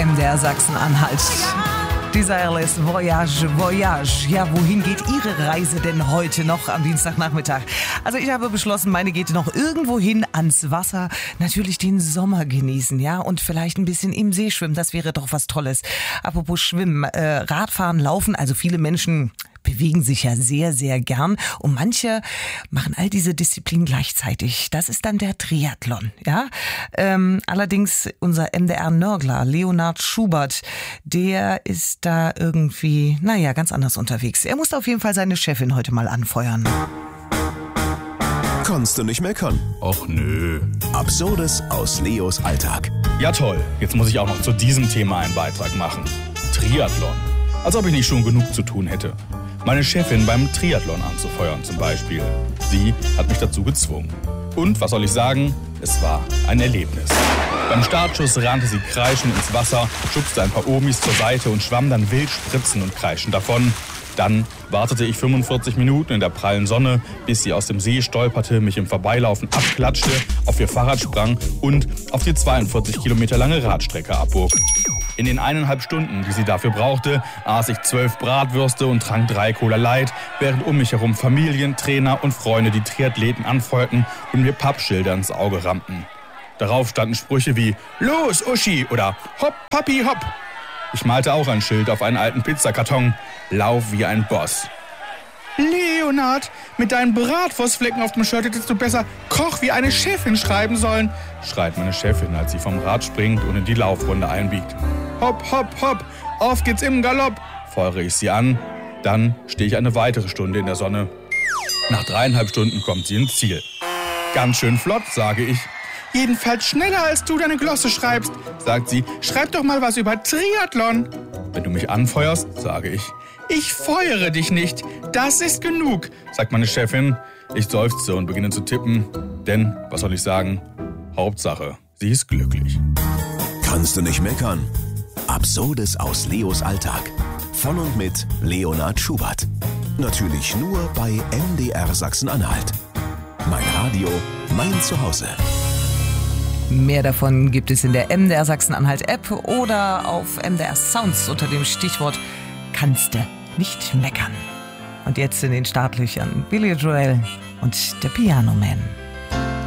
MDR Sachsen-Anhalt. Desireless Voyage, Voyage. Ja, wohin geht Ihre Reise denn heute noch am Dienstagnachmittag? Also ich habe beschlossen, meine geht noch irgendwo hin ans Wasser. Natürlich den Sommer genießen, ja, und vielleicht ein bisschen im See schwimmen. Das wäre doch was Tolles. Apropos Schwimmen, Radfahren, Laufen, also viele Menschen bewegen sich ja sehr, sehr gern und manche machen all diese Disziplinen gleichzeitig. Das ist dann der Triathlon, ja. Allerdings unser MDR-Nörgler Leonhard Schubert, der ist da irgendwie, ganz anders unterwegs. Er musste auf jeden Fall seine Chefin heute mal anfeuern. Kannst du nicht meckern? Och nö. Absurdes aus Leos Alltag. Ja toll, jetzt muss ich auch noch zu diesem Thema einen Beitrag machen. Triathlon. Als ob ich nicht schon genug zu tun hätte. Meine Chefin beim Triathlon anzufeuern zum Beispiel. Sie hat mich dazu gezwungen. Und, was soll ich sagen? Es war ein Erlebnis. Beim Startschuss rannte sie kreischend ins Wasser, schubste ein paar Omis zur Seite und schwamm dann wild spritzend und kreischend davon. Dann wartete ich 45 Minuten in der prallen Sonne, bis sie aus dem See stolperte, mich im Vorbeilaufen abklatschte, auf ihr Fahrrad sprang und auf die 42 Kilometer lange Radstrecke abbog. In den 1,5 Stunden, die sie dafür brauchte, aß ich 12 Bratwürste und trank 3 Cola Light, während um mich herum Familien, Trainer und Freunde die Triathleten anfeuerten und mir Pappschilder ins Auge rammten. Darauf standen Sprüche wie »Los, Uschi« oder »Hopp, Papi, hopp«. Ich malte auch ein Schild auf einen alten Pizzakarton. »Lauf wie ein Boss«. »Leonhard, mit deinen Bratwurstflecken auf dem Shirt hättest du besser »Koch wie eine Chefin« schreiben sollen«, schreit meine Chefin, als sie vom Rad springt und in die Laufrunde einbiegt. »Hopp, hopp, hopp, auf geht's im Galopp«, feuere ich sie an. Dann stehe ich eine weitere Stunde in der Sonne. Nach 3,5 Stunden kommt sie ins Ziel. »Ganz schön flott«, sage ich. »Jedenfalls schneller, als du deine Glosse schreibst«, sagt sie. »Schreib doch mal was über Triathlon.« Wenn du mich anfeuerst, sage ich. »Ich feuere dich nicht, das ist genug«, sagt meine Chefin. Ich seufze und beginne zu tippen, denn, was soll ich sagen, Hauptsache, sie ist glücklich. Kannst du nicht meckern? Absurdes aus Leos Alltag. Von und mit Leonhard Schubert. Natürlich nur bei MDR Sachsen-Anhalt. Mein Radio, mein Zuhause. Mehr davon gibt es in der MDR Sachsen-Anhalt-App oder auf MDR Sounds unter dem Stichwort Kannst du nicht meckern. Und jetzt in den Startlöchern Billy Joel und der Piano Man.